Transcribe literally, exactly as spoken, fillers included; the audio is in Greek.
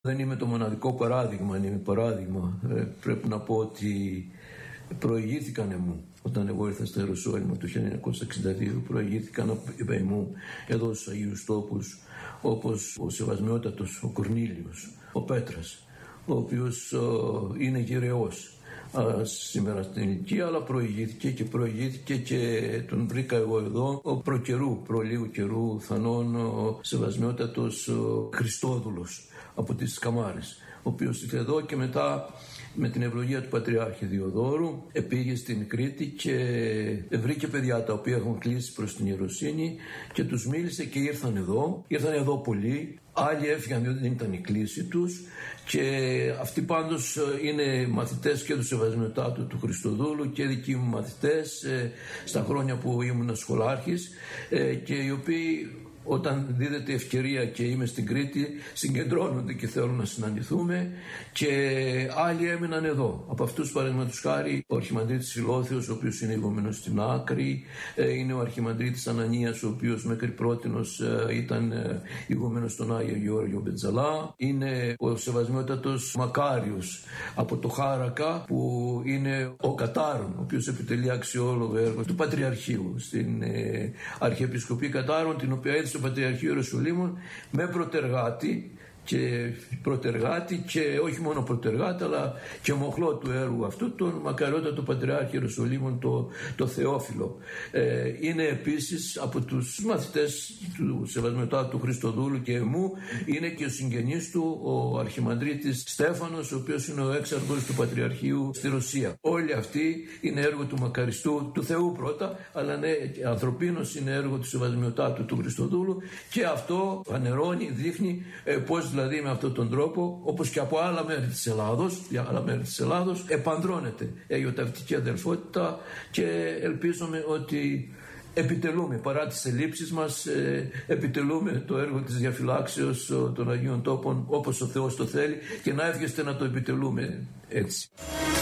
Δεν είμαι το μοναδικό παράδειγμα, αν είμαι παράδειγμα. Ε, πρέπει να πω ότι προηγήθηκαν εμού. Όταν εγώ ήρθα στο Ιεροσόλυμα το χίλια εννιακόσια εξήντα δύο, προηγήθηκαν εμού εδώ στους Αγίους Τόπους, όπως ο Σεβασμιότατος ο Κορνήλιος, ο Πέτρας, ο οποίος ο, είναι γεραιός α, σήμερα στην ηλικία, αλλά προηγήθηκε και προηγήθηκε και τον βρήκα εγώ εδώ, ο προκαιρού, προ λίγου καιρού θανών, ο Σεβασμιότατος ο Χριστόδουλος από τις Καμάρες, ο οποίος ήρθε εδώ και μετά με την ευλογία του Πατριάρχη Διοδόρου επήγε στην Κρήτη και βρήκε παιδιά τα οποία έχουν κλείσει προς την ιεροσύνη και τους μίλησε και ήρθαν εδώ. Ήρθαν εδώ πολλοί, άλλοι έφυγαν διότι δεν ήταν η κλίση τους και αυτοί πάντως είναι μαθητές και του Σεβασμιωτάτου του Χριστοδούλου και δικοί μου μαθητές στα χρόνια που ήμουν σχολάρχης και οι οποίοι όταν δίδεται ευκαιρία και είμαι στην Κρήτη συγκεντρώνονται και θέλουν να συναντηθούμε και άλλοι έμειναν εδώ. Από αυτούς παραδείγματος χάρη ο Αρχιμανδρίτης Φιλόθεος, ο οποίος είναι ηγούμενος στην Άκρη, είναι ο Αρχιμανδρίτης Ανανίας, ο οποίος μέχρι πρότινος ήταν ηγούμενος στον Άγιο Γεώργιο Μπετζαλά, είναι ο Σεβασμιότατος Μακάριος από το Χάρακα που είναι ο Κατάρων, ο οποίος επιτελεί αξιόλογο έργο του Πατριαρχείου στην Αρχιεπισκοπή Κατάρων, την οποία έδωσε στο Πατριαρχείο Ιεροσολύμων με προτεργάτη και προτεργάτη και όχι μόνο προτεργάτη αλλά και μοχλό του έργου αυτού τον μακαριότατο Πατριάρχη Ιεροσολύμων το, το Θεόφιλο. Ε, είναι επίσης από τους μαθητές του Σεβασμιωτάτου του Χριστοδούλου και εμού, είναι και ο συγγενής του ο Αρχιμανδρίτης Στέφανος, ο οποίος είναι ο έξαρχος του Πατριαρχείου στη Ρωσία. Όλοι αυτοί είναι έργο του μακαριστού του Θεού πρώτα, αλλά ναι, ανθρωπίνως είναι έργο του Σεβασμιωτάτου του Χριστοδούλου και αυτό φανερώνει, δείχνει ε, πώς δηλαδή με αυτόν τον τρόπο, όπως και από άλλα μέρη της Ελλάδος, για άλλα μέρη της Ελλάδος, επανδρώνεται αγιοταυτική αδελφότητα και ελπίζουμε ότι επιτελούμε, παρά τις ελλείψεις μας, ε, επιτελούμε το έργο της διαφυλάξεως των Αγίων Τόπων όπως ο Θεός το θέλει και να εύχεστε να το επιτελούμε έτσι.